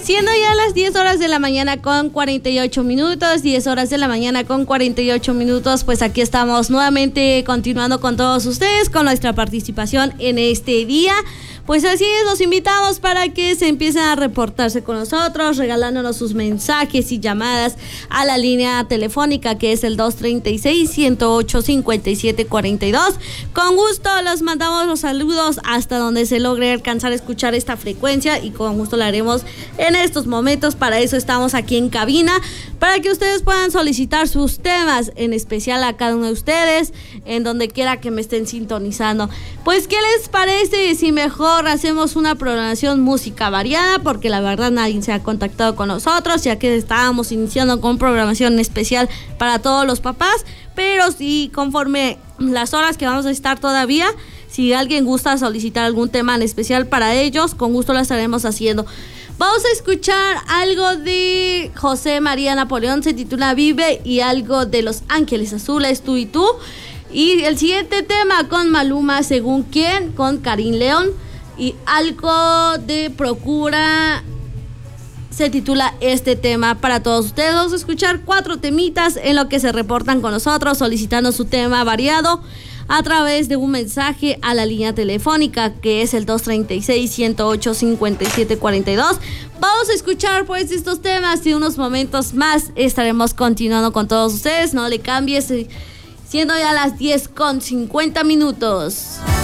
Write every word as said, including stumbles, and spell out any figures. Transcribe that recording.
Siendo ya las diez horas de la mañana con cuarenta y ocho minutos, diez horas de la mañana con cuarenta y ocho minutos, pues aquí estamos nuevamente continuando con todos ustedes, con nuestra participación en este día. Pues así es, los invitamos para que se empiecen a reportarse con nosotros, regalándonos sus mensajes y llamadas a la línea telefónica que es el dos treinta y seis, ciento ocho, cincuenta y siete cuarenta y dos. Con gusto los mandamos los saludos hasta donde se logre alcanzar a escuchar esta frecuencia y con gusto lo haremos en estos momentos. Para eso estamos aquí en cabina, para que ustedes puedan solicitar sus temas, en especial a cada uno de ustedes, en donde quiera que me estén sintonizando. Pues, ¿qué les parece si mejor hacemos una programación música variada? Porque la verdad nadie se ha contactado con nosotros, ya que estábamos iniciando con programación especial para todos los papás, pero sí, conforme las horas que vamos a estar todavía, si alguien gusta solicitar algún tema en especial para ellos, con gusto lo estaremos haciendo. Vamos a escuchar algo de José María Napoleón, se titula Vive, y algo de Los Ángeles Azules, Tú y Tú. Y el siguiente tema con Maluma, Según Quién, con Karim León. Y algo de Procura, se titula este tema para todos ustedes. Vamos a escuchar cuatro temitas en lo que se reportan con nosotros, solicitando su tema variado a través de un mensaje a la línea telefónica que es el dos treinta y seis, ciento ocho, cincuenta y siete cuarenta y dos. Vamos a escuchar pues estos temas y unos momentos más estaremos continuando con todos ustedes. No le cambies, siendo ya las diez con cincuenta minutos.